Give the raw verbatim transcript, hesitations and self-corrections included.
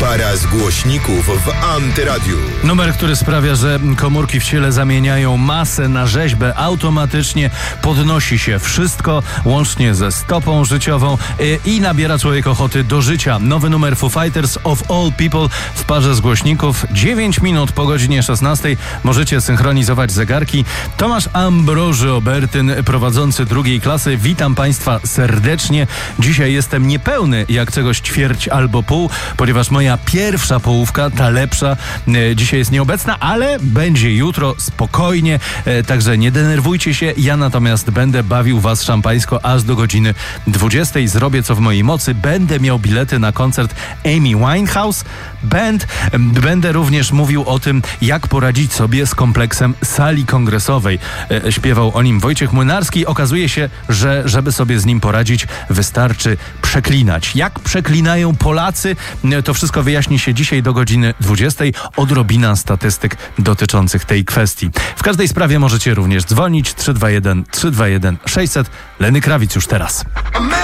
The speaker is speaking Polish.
Para z głośników w Antyradiu. Numer, który sprawia, że komórki w ciele zamieniają masę na rzeźbę automatycznie, podnosi się wszystko, łącznie ze stopą życiową i nabiera człowiek ochoty do życia. Nowy numer Foo Fighters of All People w parze z głośników. dziewięć minut po godzinie szesnastej. Możecie synchronizować zegarki. Tomasz Ambroży-Obertyn, prowadzący drugiej klasy. Witam Państwa serdecznie. Dzisiaj jestem niepełny jak czegoś ćwierć albo pół, ponieważ moja pierwsza połówka, ta lepsza, e, dzisiaj jest nieobecna, ale będzie jutro, spokojnie, e, także nie denerwujcie się. Ja natomiast będę bawił Was szampańsko aż do godziny dwudziestej. Zrobię co w mojej mocy. Będę miał bilety na koncert Amy Winehouse Band. Będę również mówił o tym, jak poradzić sobie z kompleksem sali kongresowej. E, śpiewał o nim Wojciech Młynarski. Okazuje się, że żeby sobie z nim poradzić, wystarczy przeklinać. Jak przeklinają Polacy? To wszystko wyjaśni się dzisiaj do godziny dwudziestej. Odrobina statystyk dotyczących tej kwestii. W każdej sprawie możecie również dzwonić trzy dwa jeden trzy dwa jeden sześćset. Lenny Kravitz już teraz.